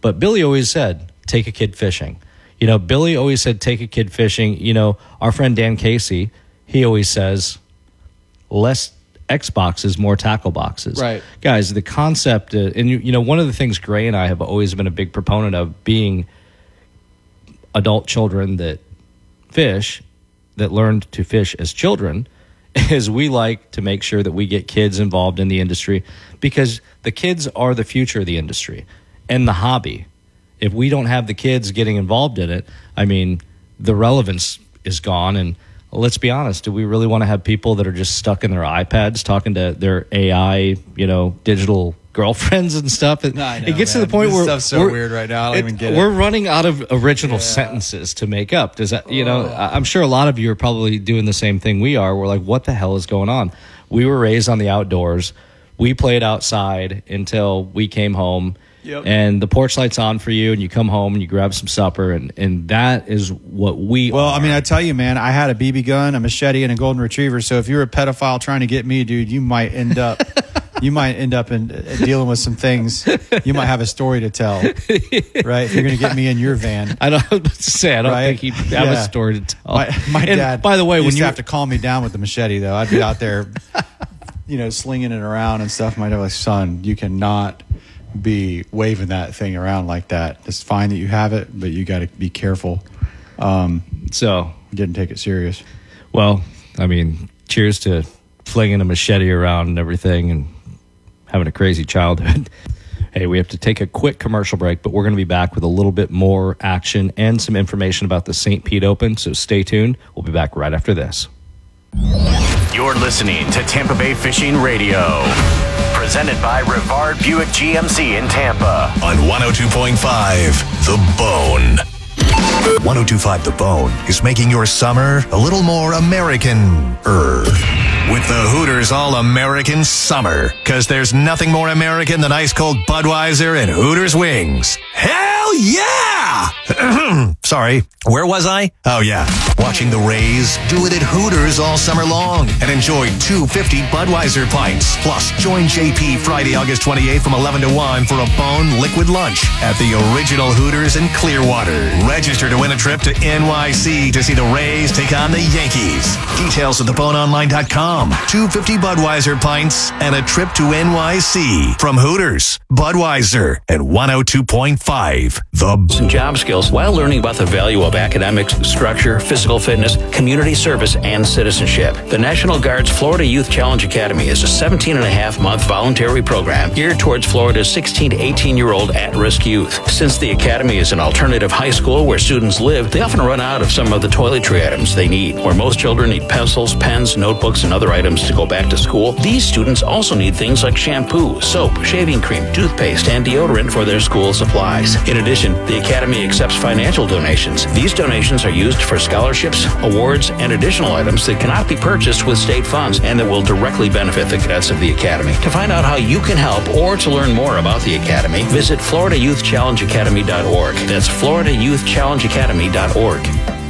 But Billy always said, take a kid fishing. Billy always said, take a kid fishing. Our friend Dan Casey, he always says, less Xboxes, more tackle boxes. Right. Guys, the concept, and one of the things Gray and I have always been a big proponent of, being adult children that fish, that learned to fish as children, is we like to make sure that we get kids involved in the industry, because the kids are the future of the industry and the hobby. If we don't have the kids getting involved in it, the relevance is gone. And let's be honest, do we really want to have people that are just stuck in their iPads talking to their AI, digital girlfriends and stuff? I know, it gets man. to the point this where stuff's so weird right now. I don't even get it. We're running out of original sentences to make up. Does that, I'm sure a lot of you are probably doing the same thing we are. We're like, what the hell is going on? We were raised on the outdoors. We played outside until we came home. Yep. And the porch light's on for you, and you come home and you grab some supper, and that is what we are. I tell you, man, I had a BB gun, a machete, and a golden retriever. So if you're a pedophile trying to get me, dude, you might end up in dealing with some things. You might have a story to tell, right? If you're going to get me in your van. I don't think he'd have a story to tell. My dad, by the way, used to have to calm me down with the machete, though. I'd be out there, slinging it around and stuff. My dad was like, son, you cannot be waving that thing around like that. It's fine that you have it, but you got to be careful. So didn't take it serious. Well, cheers to flinging a machete around and everything and having a crazy childhood. Hey, we have to take a quick commercial break, but we're going to be back with a little bit more action and some information about the St. Pete Open, so stay tuned. We'll be back right after this. You're listening to Tampa Bay Fishing Radio, presented by Rivard Buick GMC in Tampa on 102.5 The Bone. 102.5 The Bone is making your summer a little more American-er with the Hooters All-American Summer, because there's nothing more American than ice-cold Budweiser and Hooters wings. Hell yeah! Sorry, where was I? Oh yeah, watching the Rays do it at Hooters all summer long and enjoy 250 Budweiser pints. Plus, join JP Friday, August 28th from 11 to 1 for a Bone liquid lunch at the original Hooters in Clearwater. Register to win a trip to NYC to see the Rays take on the Yankees. Details at theboneonline.com. 250 Budweiser pints and a trip to NYC from Hooters, Budweiser, and 102.5 The Job skills while learning about the value of academics, structure, physical fitness, community service, and citizenship. The National Guard's Florida Youth Challenge Academy is a 17-and-a-half-month voluntary program geared towards Florida's 16 to 18-year-old at-risk youth. Since the academy is an alternative high school where students live, they often run out of some of the toiletry items they need. Where most children need pencils, pens, notebooks, and other items to go back to school, these students also need things like shampoo, soap, shaving cream, toothpaste, and deodorant for their school supplies. In addition, the Academy accepts financial donations. These donations are used for scholarships, awards, and additional items that cannot be purchased with state funds and that will directly benefit the cadets of the Academy. To find out how you can help or to learn more about the Academy, visit FloridaYouthChallengeAcademy.org. That's FloridaYouthChallengeAcademy.org.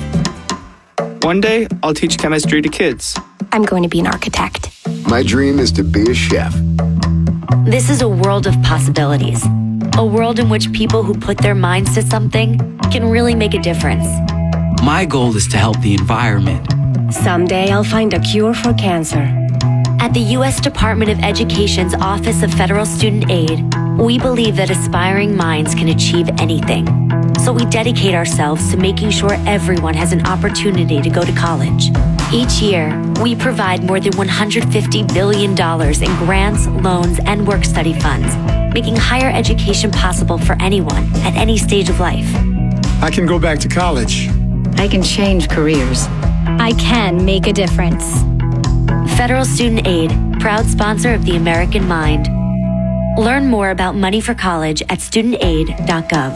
One day, I'll teach chemistry to kids. I'm going to be an architect. My dream is to be a chef. This is a world of possibilities. A world in which people who put their minds to something can really make a difference. My goal is to help the environment. Someday I'll find a cure for cancer. At the U.S. Department of Education's Office of Federal Student Aid, we believe that aspiring minds can achieve anything. So we dedicate ourselves to making sure everyone has an opportunity to go to college. Each year, we provide more than $150 billion in grants, loans, and work-study funds, making higher education possible for anyone at any stage of life. I can go back to college. I can change careers. I can make a difference. Federal Student Aid, proud sponsor of the American Mind. Learn more about money for college at studentaid.gov.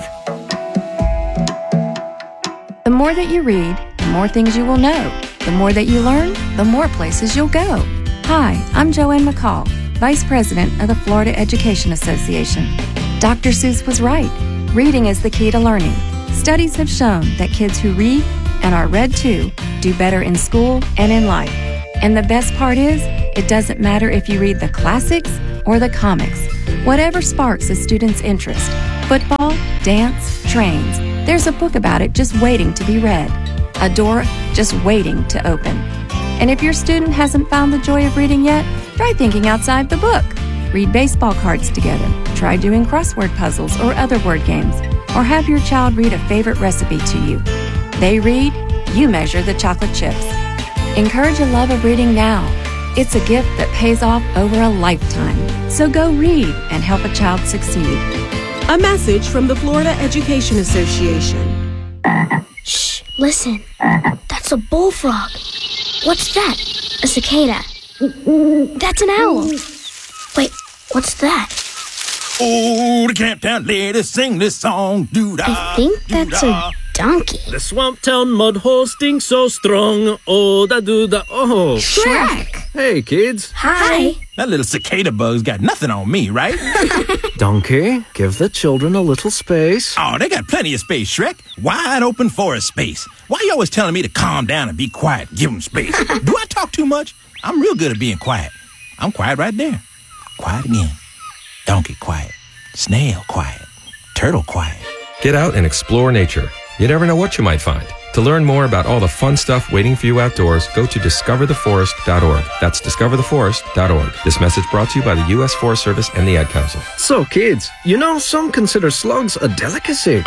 The more that you read, the more things you will know. The more that you learn, the more places you'll go. Hi, I'm Joanne McCall, Vice President of the Florida Education Association. Dr. Seuss was right. Reading is the key to learning. Studies have shown that kids who read and are read to do better in school and in life. And the best part is, it doesn't matter if you read the classics or the comics. Whatever sparks a student's interest, Football, dance, trains. There's a book about it just waiting to be read. A door just waiting to open. And if your student hasn't found the joy of reading yet, try thinking outside the book. Read baseball cards together. Try doing crossword puzzles or other word games. Or have your child read a favorite recipe to you. They read, you measure the chocolate chips. Encourage a love of reading now. It's a gift that pays off over a lifetime. So go read and help a child succeed. A message from the Florida Education Association. Shh, listen. That's a bullfrog. What's that? A cicada. That's an owl. Wait, what's that? Oh, the Camptown ladies sing this song. I think that's a donkey. The Swamptown mud hole stinks so strong. Oh, da do da oh. Shrek. Hey, kids. Hi. That little cicada bug's got nothing on me, right? Donkey, give the children a little space. Oh, they got plenty of space, Shrek. Wide open forest space. Why you always telling me to calm down and be quiet? Give them space. Do I talk too much? I'm real good at being quiet. I'm quiet right there. Quiet again. Donkey quiet. Snail quiet. Turtle quiet. Get out and explore nature. You never know what you might find. To learn more about all the fun stuff waiting for you outdoors, go to discovertheforest.org. That's discovertheforest.org. This message brought to you by the U.S. Forest Service and the Ad Council. So, kids, you know some consider slugs a delicacy.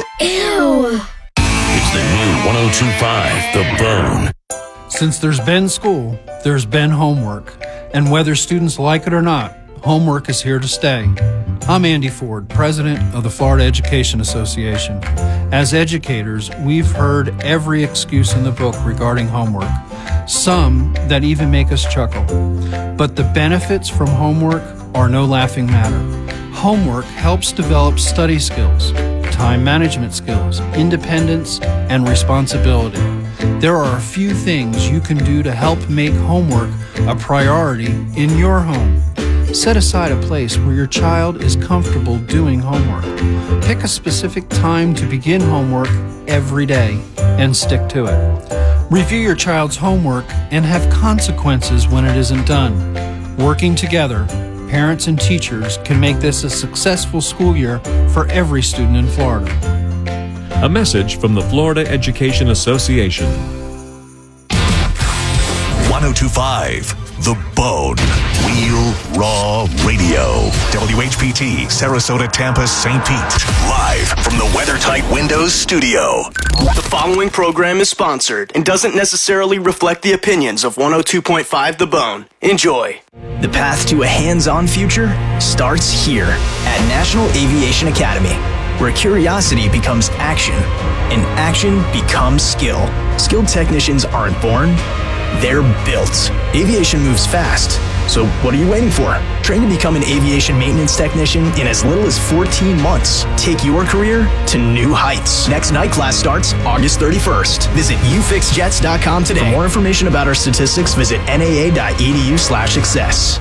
Ew. It's the new 102.5 The Bone. Since there's been school, there's been homework. And whether students like it or not, homework is here to stay. I'm Andy Ford, president of the Florida Education Association. As educators, we've heard every excuse in the book regarding homework, some that even make us chuckle. But the benefits from homework are no laughing matter. Homework helps develop study skills, time management skills, independence, and responsibility. There are a few things you can do to help make homework a priority in your home. Set aside a place where your child is comfortable doing homework. Pick a specific time to begin homework every day and stick to it. Review your child's homework and have consequences when it isn't done. Working together, parents and teachers can make this a successful school year for every student in Florida. A message from the Florida Education Association. 102.5 The Bone. Real Raw Radio. WHPT, Sarasota, Tampa, St. Pete. Live from the WeatherTight Windows studio. The following program is sponsored and doesn't necessarily reflect the opinions of 102.5 The Bone. Enjoy. The path to a hands-on future starts here at National Aviation Academy, where curiosity becomes action and action becomes skill. Skilled technicians aren't born, they're built. Aviation moves fast, so what are you waiting for? Train to become an aviation maintenance technician in as little as 14 months. Take your career to new heights. Next night class starts August 31st. Visit ufixjets.com today. For more information about our statistics, visit naa.edu/success.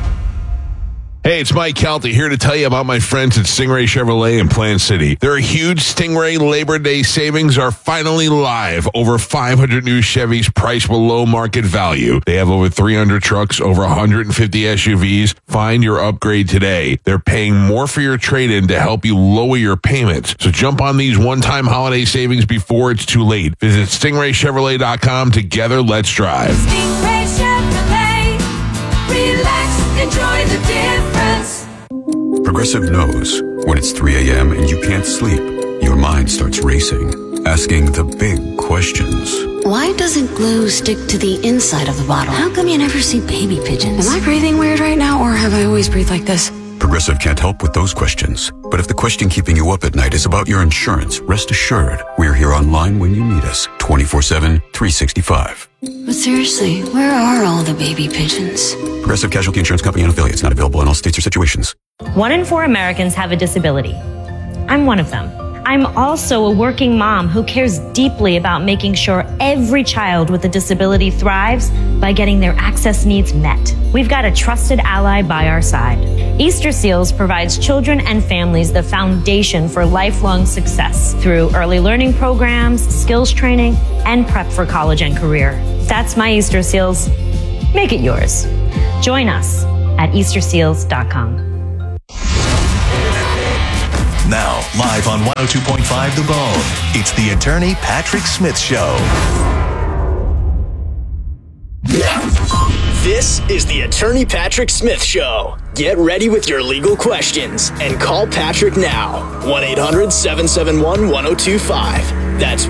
Hey, it's Mike Kelty here to tell you about my friends at Stingray Chevrolet in Plant City. Their huge Stingray Labor Day savings are finally live. Over 500 new Chevys priced below market value. They have over 300 trucks, over 150 SUVs. Find your upgrade today. They're paying more for your trade-in to help you lower your payments. So jump on these one-time holiday savings before it's too late. Visit StingrayChevrolet.com. Together, let's drive. Stingray Chevrolet. Relax, enjoy the difference. Progressive knows when it's 3 a.m. and you can't sleep, your mind starts racing, asking the big questions. Why doesn't glue stick to the inside of the bottle? How come you never see baby pigeons? Am I breathing weird right now, or have I always breathed like this? Progressive can't help with those questions. But if the question keeping you up at night is about your insurance, rest assured, we're here online when you need us, 24/7, 365. But seriously, where are all the baby pigeons? Progressive Casualty Insurance Company and affiliates, not available in all states or situations. 1 in 4 Americans have a disability. I'm one of them. I'm also a working mom who cares deeply about making sure every child with a disability thrives by getting their access needs met. We've got a trusted ally by our side. Easter Seals provides children and families the foundation for lifelong success through early learning programs, skills training, and prep for college and career. That's my Easter Seals. Make it yours. Join us at easterseals.com. Now, Live on 102.5 The Bone, it's the Attorney Patrick Smith Show. This is the Attorney Patrick Smith Show. Get ready with your legal questions and call Patrick now. 1-800-771-1025. That's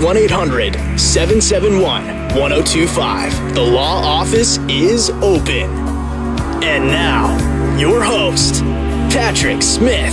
1-800-771-1025. The law office is open. And now, your host, Patrick Smith.